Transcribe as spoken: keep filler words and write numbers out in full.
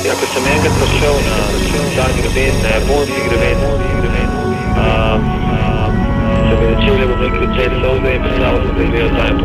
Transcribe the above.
Ja, ko sem enkrat prišel na ta greben, na japonski greben, um, so me začeli v neki cel solze in predstavljal sem, da je ta